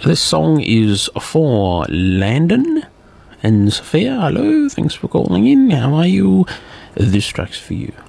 This song is for Landon and Sophia. Hello, thanks for calling in. How are you? This track's for you.